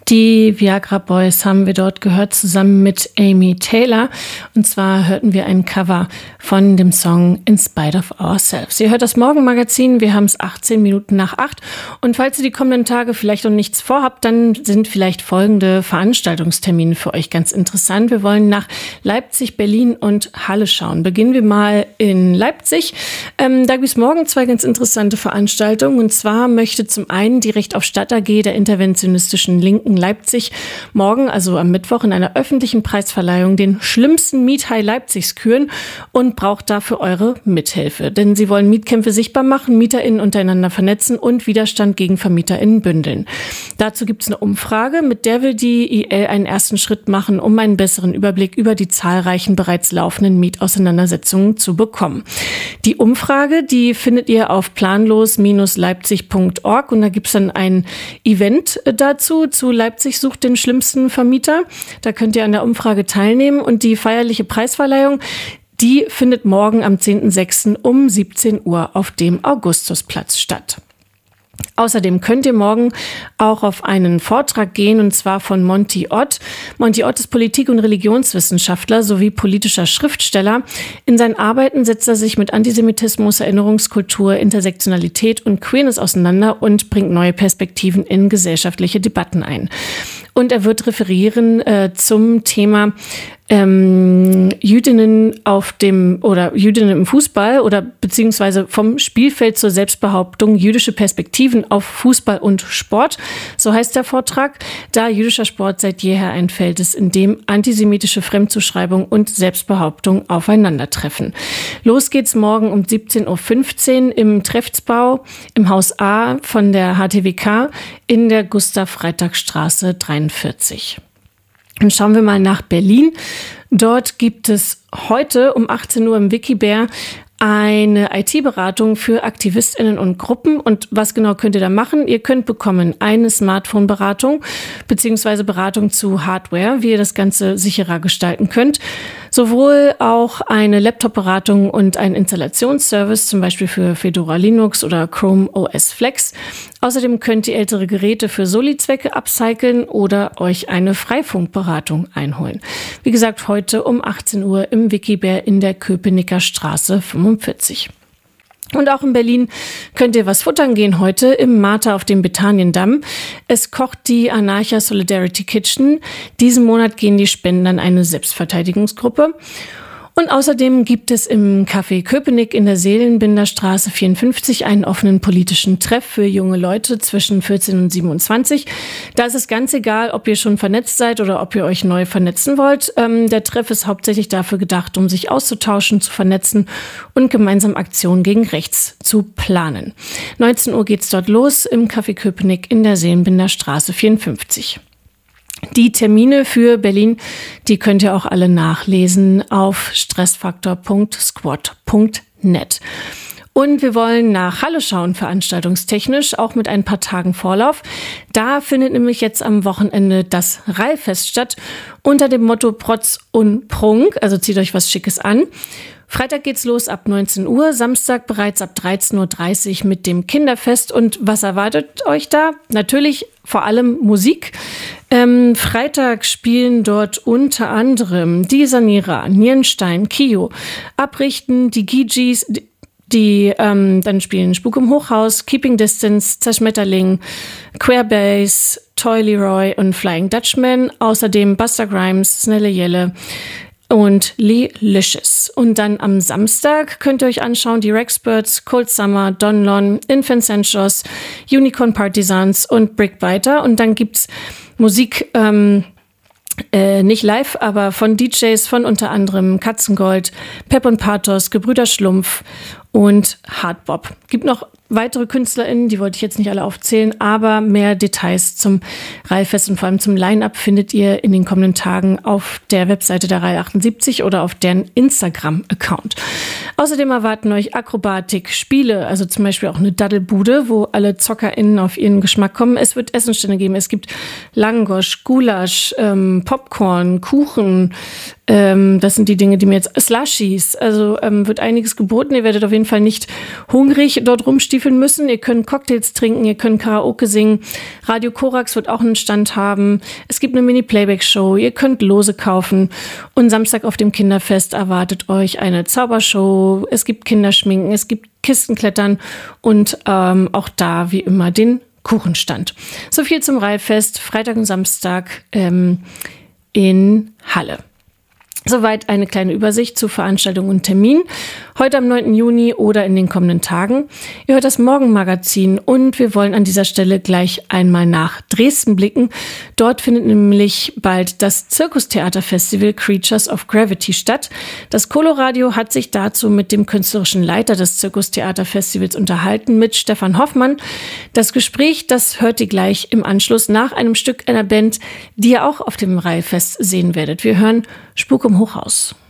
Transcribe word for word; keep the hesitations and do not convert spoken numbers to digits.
Die Viagra Boys haben wir dort gehört, zusammen mit Amy Taylor. Und zwar hörten wir ein Cover von dem Song In Spite of Ourselves. Ihr hört das Morgenmagazin, wir haben es achtzehn Minuten nach acht. Und falls ihr die kommenden Tage vielleicht noch nichts vorhabt, dann sind vielleicht folgende Veranstaltungstermine für euch ganz interessant. Wir wollen nach Leipzig, Berlin und Halle schauen. Beginnen wir mal in Leipzig. Ähm, da gibt es morgen zwei ganz interessante Veranstaltungen. Und zwar möchte zum einen die Recht auf Stadt A G der interventionistischen Linken Leipzig morgen, also am Mittwoch, in einer öffentlichen Preisverleihung den schlimmsten Miethai Leipzigs küren und braucht dafür eure Mithilfe. Denn sie wollen Mietkämpfe sichtbar machen, MieterInnen untereinander vernetzen und Widerstand gegen VermieterInnen bündeln. Dazu gibt es eine Umfrage, mit der will die I L einen ersten Schritt machen, um einen besseren Überblick über die zahlreichen bereits laufenden Mietauseinandersetzungen zu bekommen. Die Umfrage, die findet ihr auf planlos Bindestrich leipzig Punkt org und da gibt es dann ein Event dazu, zu Leipzig sucht den schlimmsten Vermieter. Da könnt ihr an der Umfrage teilnehmen und die feierliche Preisverleihung, die findet morgen am zehnten sechsten um siebzehn Uhr auf dem Augustusplatz statt. Außerdem könnt ihr morgen auch auf einen Vortrag gehen, und zwar von Monty Ott. Monty Ott ist Politik- und Religionswissenschaftler sowie politischer Schriftsteller. In seinen Arbeiten setzt er sich mit Antisemitismus, Erinnerungskultur, Intersektionalität und Queerness auseinander und bringt neue Perspektiven in gesellschaftliche Debatten ein. Und er wird referieren äh, zum Thema ähm, Jüdinnen auf dem oder Jüdinnen im Fußball oder beziehungsweise vom Spielfeld zur Selbstbehauptung, jüdische Perspektiven auf Fußball und Sport. So heißt der Vortrag, da jüdischer Sport seit jeher ein Feld ist, in dem antisemitische Fremdzuschreibung und Selbstbehauptung aufeinandertreffen. Los geht's morgen um siebzehn Uhr fünfzehn im Treffsbau im Haus A von der H T W K in der Gustav-Freitag-Straße dreiundvierzig. Und schauen wir mal nach Berlin. Dort gibt es heute um achtzehn Uhr im Wikibär eine I T-Beratung für AktivistInnen und Gruppen. Und was genau könnt ihr da machen? Ihr könnt bekommen eine Smartphone-Beratung beziehungsweise Beratung zu Hardware, wie ihr das Ganze sicherer gestalten könnt. Sowohl auch eine Laptop-Beratung und ein Installationsservice, zum Beispiel für Fedora Linux oder Chrome O S Flex. Außerdem könnt ihr ältere Geräte für Soli-Zwecke upcyclen oder euch eine Freifunkberatung einholen. Wie gesagt, heute um achtzehn Uhr im Wikibär in der Köpenicker Straße fünfundvierzig. Und auch in Berlin könnt ihr was futtern gehen heute im Martha auf dem Betaniendamm. Es kocht die Anarcha Solidarity Kitchen. Diesen Monat gehen die Spenden an eine Selbstverteidigungsgruppe. Und außerdem gibt es im Café Köpenick in der Seelenbinderstraße vierundfünfzig einen offenen politischen Treff für junge Leute zwischen vierzehn und siebenundzwanzig. Da ist es ganz egal, ob ihr schon vernetzt seid oder ob ihr euch neu vernetzen wollt. Ähm, der Treff ist hauptsächlich dafür gedacht, um sich auszutauschen, zu vernetzen und gemeinsam Aktionen gegen rechts zu planen. neunzehn Uhr geht's dort los im Café Köpenick in der Seelenbinderstraße vierundfünfzig. Die Termine für Berlin, die könnt ihr auch alle nachlesen auf stressfaktor Punkt squad Punkt net. Und wir wollen nach Halle schauen, veranstaltungstechnisch, auch mit ein paar Tagen Vorlauf. Da findet nämlich jetzt am Wochenende das Rallfest statt, unter dem Motto Protz und Prunk, also zieht euch was Schickes an. Freitag geht's los ab neunzehn Uhr, Samstag bereits ab dreizehn Uhr dreißig mit dem Kinderfest. Und was erwartet euch da? Natürlich vor allem Musik. Ähm, Freitag spielen dort unter anderem die Sanira, Nierenstein, Kio, Abrichten, die Gigis, die, die ähm, dann spielen Spuk im Hochhaus, Keeping Distance, Zerschmetterling, Queerbase, Toy Leroy und Flying Dutchman. Außerdem Buster Grimes, Snelle Jelle und Lelicious. Und dann am Samstag könnt ihr euch anschauen, die Rexperts, Cold Summer, Don Lon, Infant Sensuous, Unicorn Partisans und Brickbiter. Und dann gibt's Musik, ähm, äh, nicht live, aber von D Js von unter anderem Katzengold, Pep und Pathos, Gebrüder Schlumpf und Hardbop. Gibt noch weitere KünstlerInnen, die wollte ich jetzt nicht alle aufzählen, aber mehr Details zum Rallfest und vor allem zum Line-Up findet ihr in den kommenden Tagen auf der Webseite der Rall achtundsiebzig oder auf deren Instagram-Account. Außerdem erwarten euch Akrobatik, Spiele, also zum Beispiel auch eine Daddelbude, wo alle ZockerInnen auf ihren Geschmack kommen. Es wird Essenstände geben, es gibt Langosch, Gulasch, ähm, Popcorn, Kuchen, ähm, das sind die Dinge, die mir jetzt, Slushies, also ähm, wird einiges geboten. Ihr werdet auf jeden Fall nicht hungrig dort rumstiefeln Stiefel müssen. Ihr könnt Cocktails trinken, ihr könnt Karaoke singen. Radio Korax wird auch einen Stand haben. Es gibt eine Mini-Playback-Show. Ihr könnt Lose kaufen. Und Samstag auf dem Kinderfest erwartet euch eine Zaubershow. Es gibt Kinderschminken, es gibt Kistenklettern und ähm, auch da wie immer den Kuchenstand. So viel zum Reihfest. Freitag und Samstag ähm, in Halle. Soweit eine kleine Übersicht zu Veranstaltungen und Terminen. Heute am neunten Juni oder in den kommenden Tagen. Ihr hört das Morgenmagazin und wir wollen an dieser Stelle gleich einmal nach Dresden blicken. Dort findet nämlich bald das Zirkustheaterfestival Creatures of Gravity statt. Das Coloradio hat sich dazu mit dem künstlerischen Leiter des Zirkustheaterfestivals unterhalten, mit Stefan Hoffmann. Das Gespräch, das hört ihr gleich im Anschluss nach einem Stück einer Band, die ihr auch auf dem Reihfest sehen werdet. Wir hören Spuk im Hochhaus.